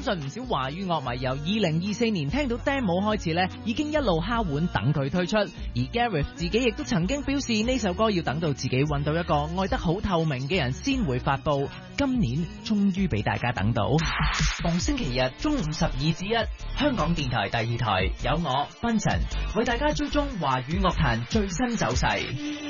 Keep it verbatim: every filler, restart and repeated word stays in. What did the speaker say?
信唔少華語樂迷由二零二四年聽到 demo 開始咧，已經一路敲碗等佢推出。而 Gareth 自己亦都曾經表示呢首歌要等到自己揾到一個愛得好透明嘅人先會發佈。今年終於俾大家等到。逢星期日中午十二至一，香港電台第二台有我 Benson 為大家追蹤華語樂壇最新走勢。